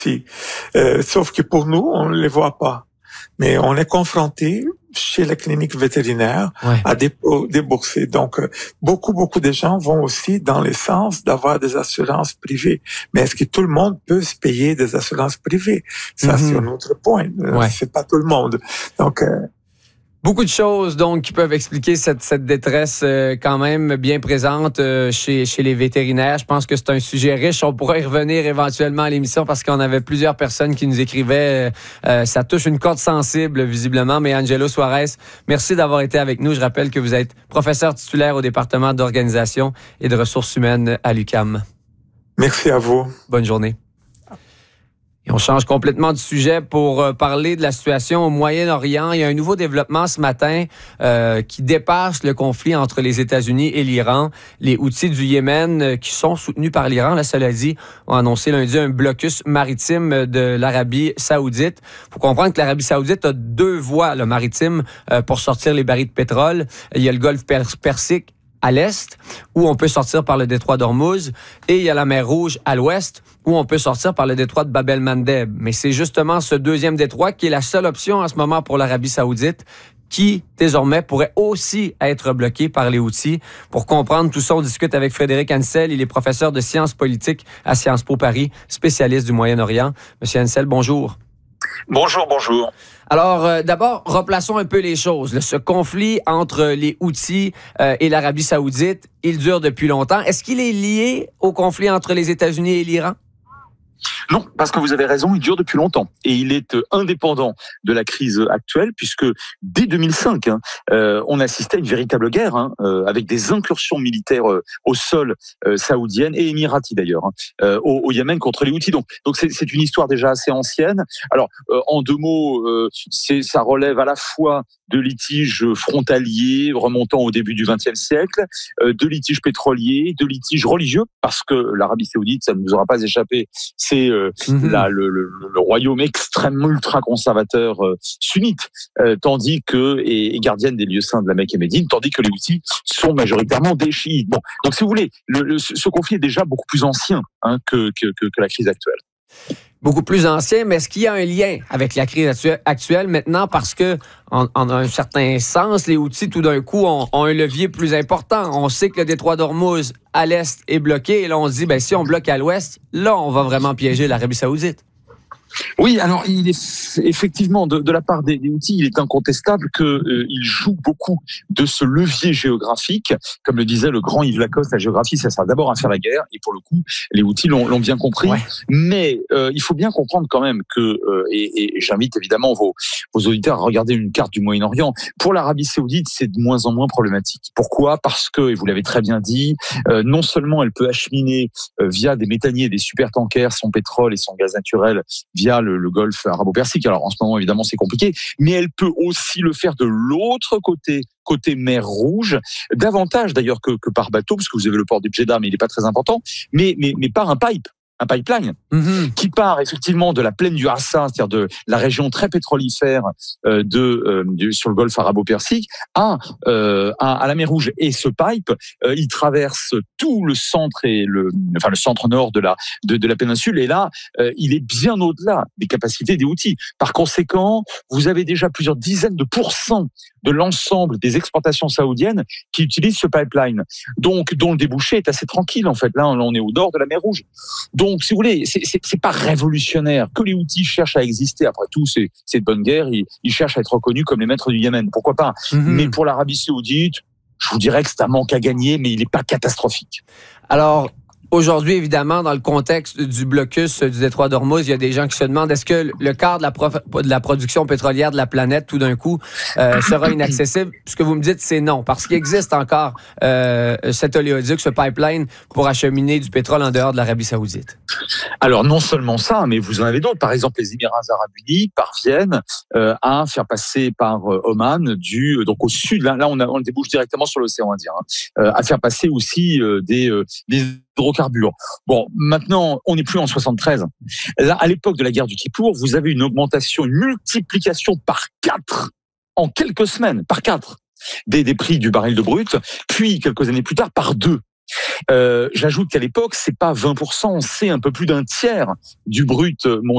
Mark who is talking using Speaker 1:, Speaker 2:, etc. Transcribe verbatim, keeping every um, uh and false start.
Speaker 1: Euh, sauf que pour nous, on ne les voit pas. Mais on est confronté chez la clinique vétérinaire ouais. à débourser. Donc, beaucoup, beaucoup de gens vont aussi dans le sens d'avoir des assurances privées. Mais est-ce que tout le monde peut se payer des assurances privées? Ça, mm-hmm. c'est un autre point. Ouais. C'est pas tout le monde. Donc, euh,
Speaker 2: beaucoup de choses donc qui peuvent expliquer cette, cette détresse euh, quand même bien présente euh, chez, chez les vétérinaires. Je pense que c'est un sujet riche. On pourrait y revenir éventuellement à l'émission parce qu'on avait plusieurs personnes qui nous écrivaient. Euh, ça touche une corde sensible visiblement. Mais Angelo Suarez, merci d'avoir été avec nous. Je rappelle que vous êtes professeur titulaire au département d'organisation et de ressources humaines à l'U Q A M.
Speaker 1: Merci à vous.
Speaker 2: Bonne journée. Et on change complètement de sujet pour euh, parler de la situation au Moyen-Orient. Il y a un nouveau développement ce matin euh, qui dépasse le conflit entre les États-Unis et l'Iran. Les Houthis du Yémen, euh, qui sont soutenus par l'Iran, là, cela dit, ont annoncé lundi un blocus maritime de l'Arabie saoudite. Il faut comprendre que l'Arabie saoudite a deux voies là, maritimes euh, pour sortir les barils de pétrole. Il y a le golfe Pers- Persique à l'est, où on peut sortir par le détroit d'Ormuz, et il y a la mer Rouge à l'ouest, où on peut sortir par le détroit de Bab el-Mandeb. Mais c'est justement ce deuxième détroit qui est la seule option en ce moment pour l'Arabie saoudite, qui, désormais, pourrait aussi être bloqué par les Houthis. Pour comprendre tout ça, on discute avec Frédéric Ansel. Il est professeur de sciences politiques à Sciences Po Paris, spécialiste du Moyen-Orient. Monsieur Ansel, bonjour.
Speaker 3: Bonjour, bonjour.
Speaker 2: Alors, euh, d'abord, replaçons un peu les choses. Ce conflit entre les Houthis euh, et l'Arabie saoudite, il dure depuis longtemps. Est-ce qu'il est lié au conflit entre les États-Unis et l'Iran?
Speaker 3: Non, parce que vous avez raison, il dure depuis longtemps et il est indépendant de la crise actuelle puisque dès deux mille cinq, hein, euh, on assistait à une véritable guerre hein, euh, avec des incursions militaires euh, au sol euh, saoudiennes et émiraties d'ailleurs hein, euh, au, au Yémen contre les Houthis. Donc, donc c'est, c'est une histoire déjà assez ancienne. Alors, euh, en deux mots, euh, c'est, ça relève à la fois de litiges frontaliers remontant au début du vingtième siècle, euh, de litiges pétroliers, de litiges religieux, parce que l'Arabie saoudite, ça ne nous aura pas échappé, c'est euh, mmh. la, le, le, le royaume extrêmement ultra-conservateur euh, sunnite, euh, tandis que, et, et gardienne des lieux saints de la Mecque et Médine, tandis que les Houthis sont majoritairement des chiites. Bon, donc si vous voulez, le, le, ce conflit est déjà beaucoup plus ancien hein, que, que, que, que la crise actuelle.
Speaker 2: Beaucoup plus ancien, mais est-ce qu'il y a un lien avec la crise actuelle maintenant? Parce que, en, en un certain sens, les Houthis, tout d'un coup, ont, ont un levier plus important. On sait que le détroit d'Ormuz, à l'est, est bloqué. Et là, on se dit, ben, si on bloque à l'ouest, là, on va vraiment piéger l'Arabie saoudite.
Speaker 3: Oui, alors il est effectivement de, de la part des, des Houthis, il est incontestable qu'ils euh, jouent beaucoup de ce levier géographique. Comme le disait le grand Yves Lacoste, la géographie, ça sert d'abord à faire la guerre. Et pour le coup, les Houthis l'ont, l'ont bien compris. Ouais. Mais euh, il faut bien comprendre quand même que, euh, et, et j'invite évidemment vos, vos auditeurs à regarder une carte du Moyen-Orient. Pour l'Arabie saoudite, c'est de moins en moins problématique. Pourquoi ? Parce que, et vous l'avez très bien dit, euh, non seulement elle peut acheminer euh, via des méthaniers, des supertankers, son pétrole et son gaz naturel via le, le golfe arabo-persique. Alors en ce moment, évidemment, c'est compliqué, mais elle peut aussi le faire de l'autre côté, côté mer Rouge, davantage d'ailleurs que, que par bateau, parce que vous avez le port du Jeddah, mais il n'est pas très important, mais, mais, mais par un pipe. un pipeline mmh. qui part effectivement de la plaine du Hassa, c'est-à-dire de la région très pétrolifère euh, de, euh, de sur le golfe arabo-persique, à, euh, à, à la mer Rouge. Et ce pipe, euh, il traverse tout le centre et le, enfin le centre-nord de la de, de la péninsule. Et là, euh, il est bien au-delà des capacités des Houthis. Par conséquent, vous avez déjà plusieurs dizaines de pourcents de l'ensemble des exportations saoudiennes qui utilisent ce pipeline. Donc, dont le débouché est assez tranquille en fait. Là, on est au nord de la mer Rouge. Donc, Donc, si vous voulez, c'est, c'est, c'est pas révolutionnaire que les Houthis cherchent à exister. Après tout, c'est, c'est de bonne guerre. Ils, ils cherchent à être reconnus comme les maîtres du Yémen. Pourquoi pas ? Mm-hmm. Mais pour l'Arabie saoudite, je vous dirais que c'est un manque à gagner, mais il n'est pas catastrophique.
Speaker 2: Alors, aujourd'hui, évidemment, dans le contexte du blocus du détroit d'Ormuz, il y a des gens qui se demandent est-ce que le quart de la, prof... de la production pétrolière de la planète, tout d'un coup, euh, sera inaccessible? Ce que vous me dites, c'est non, parce qu'il existe encore euh, cet oléoduc, ce pipeline pour acheminer du pétrole en dehors de l'Arabie saoudite.
Speaker 3: Alors, non seulement ça, mais vous en avez d'autres. Par exemple, les Émirats arabes unis parviennent euh, à faire passer par euh, Oman, du, donc au sud, là, là on, a, on débouche directement sur l'océan Indien, hein, euh, à faire passer aussi euh, des, euh, des hydrocarbures. Bon, maintenant, on n'est plus en soixante-treize. Là, à l'époque de la guerre du Kippour, vous avez une augmentation, une multiplication par quatre en quelques semaines, par quatre, des, des prix du baril de brut, puis quelques années plus tard, par deux. Euh, j'ajoute qu'à l'époque, c'est pas vingt pour cent, c'est un peu plus d'un tiers du brut mondial.